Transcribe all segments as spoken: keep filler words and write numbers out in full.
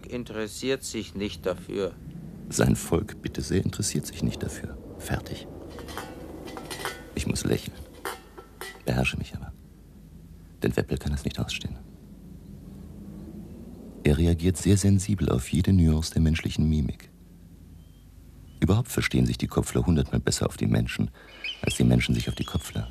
interessiert sich nicht dafür. Sein Volk, bitte sehr, interessiert sich nicht dafür. Fertig. Ich muss lächeln. Beherrsche mich aber. Denn Weppel kann es nicht ausstehen. Er reagiert sehr sensibel auf jede Nuance der menschlichen Mimik. Überhaupt verstehen sich die Kopfler hundertmal besser auf die Menschen, als die Menschen sich auf die Kopfler.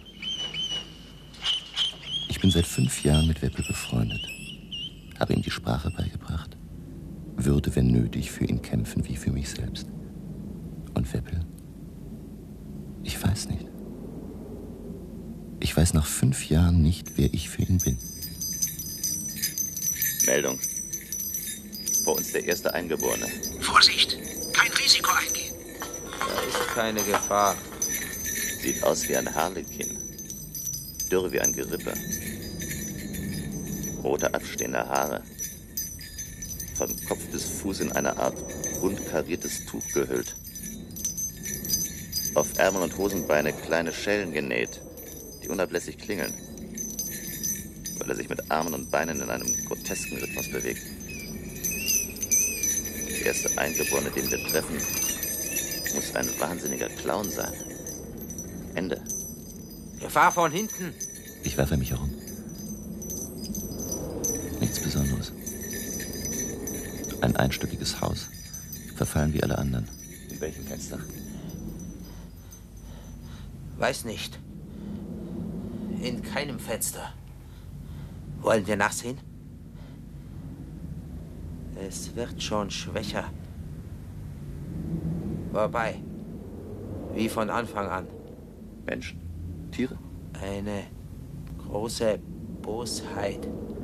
Ich bin seit fünf Jahren mit Weppel befreundet, habe ihm die Sprache beigebracht, würde, wenn nötig, für ihn kämpfen wie für mich selbst. Und Weppel? Ich weiß nicht. Ich weiß nach fünf Jahren nicht, wer ich für ihn bin. Meldung. Vor uns der erste Eingeborene. Vorsicht! Kein Risiko eingehen. Da ist keine Gefahr. Sieht aus wie ein Harlekin. Dürr wie ein Gerippe. Rote abstehende Haare. Von Kopf bis Fuß in eine Art bunt kariertes Tuch gehüllt. Auf Ärmel und Hosenbeine kleine Schellen genäht, die unablässig klingeln, weil er sich mit Armen und Beinen in einem grotesken Rhythmus bewegt. Der erste Eingeborene, den wir treffen, muss ein wahnsinniger Clown sein. Ende. Gefahr von hinten. Ich werfe mich herum. Nichts Besonderes. Ein einstöckiges Haus. Verfallen wie alle anderen. In welchem Fenster? Weiß nicht. In keinem Fenster. Wollen wir nachsehen? Es wird schon schwächer. Vorbei. Wie von Anfang an. Menschen? Tiere? Eine große Bosheit.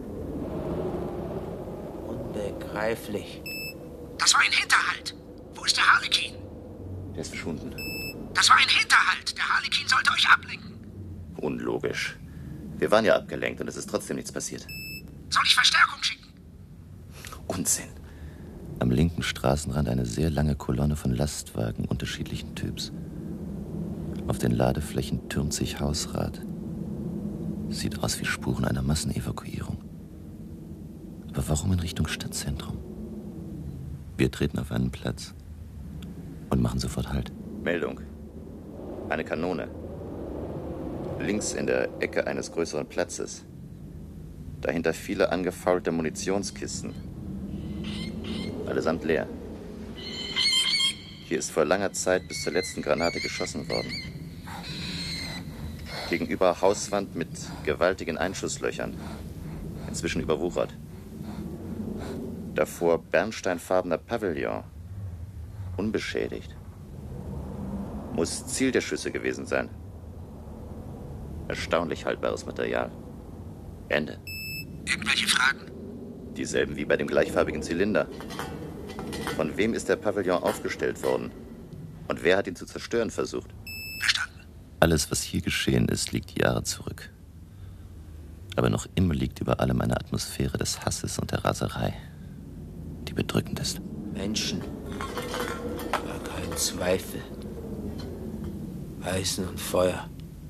Unbegreiflich. Das war ein Hinterhalt. Wo ist der Harlekin? Der ist verschwunden. Das war ein Hinterhalt. Der Harlekin sollte euch ablenken. Unlogisch. Wir waren ja abgelenkt und es ist trotzdem nichts passiert. Soll ich Verstärkung schicken? Unsinn. Am linken Straßenrand eine sehr lange Kolonne von Lastwagen unterschiedlichen Typs. Auf den Ladeflächen türmt sich Hausrat. Sieht aus wie Spuren einer Massenevakuierung. Aber warum in Richtung Stadtzentrum? Wir treten auf einen Platz und machen sofort Halt. Meldung. Eine Kanone. Links in der Ecke eines größeren Platzes. Dahinter viele angefaulte Munitionskisten. Allesamt leer. Hier ist vor langer Zeit bis zur letzten Granate geschossen worden. Gegenüber Hauswand mit gewaltigen Einschusslöchern. Inzwischen überwuchert. Davor bernsteinfarbener Pavillon. Unbeschädigt. Muss Ziel der Schüsse gewesen sein. Erstaunlich haltbares Material. Ende. Irgendwelche Fragen? Dieselben wie bei dem gleichfarbigen Zylinder. Von wem ist der Pavillon aufgestellt worden? Und wer hat ihn zu zerstören versucht? Verstanden. Alles, was hier geschehen ist, liegt Jahre zurück. Aber noch immer liegt über allem eine Atmosphäre des Hasses und der Raserei, die bedrückend ist. Menschen. Gar kein Zweifel. Eisen und Feuer.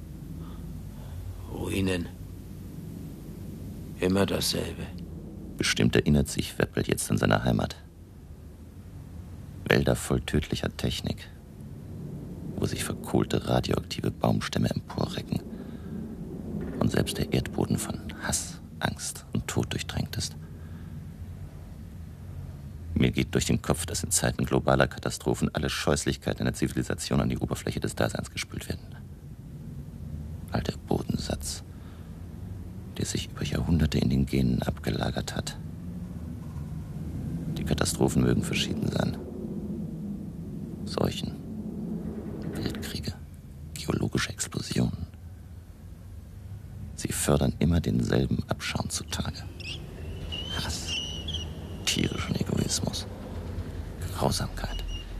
Ruinen. Immer dasselbe. Bestimmt erinnert sich Weppel jetzt an seine Heimat. Wälder voll tödlicher Technik, wo sich verkohlte radioaktive Baumstämme emporrecken und selbst der Erdboden von Hass, Angst und Tod durchtränkt ist. Mir geht durch den Kopf, dass in Zeiten globaler Katastrophen alle Scheußlichkeiten einer Zivilisation an die Oberfläche des Daseins gespült werden. Alter Bodensatz, der sich über Jahrhunderte in den Genen abgelagert hat. Die Katastrophen mögen verschieden sein. Seuchen, Weltkriege, geologische Explosionen. Sie fördern immer denselben Abschaum zutage. Hass, tierischen Egoismus, Grausamkeit.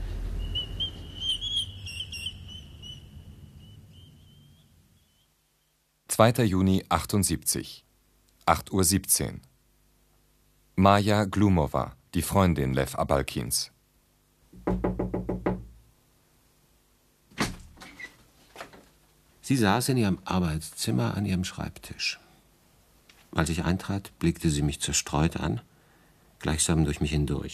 zweiter Juni achtundsiebzig, acht Uhr siebzehn. Maja Glumova, die Freundin Lew Abalkins. Sie saß in ihrem Arbeitszimmer an ihrem Schreibtisch. Als ich eintrat, blickte sie mich zerstreut an, gleichsam durch mich hindurch.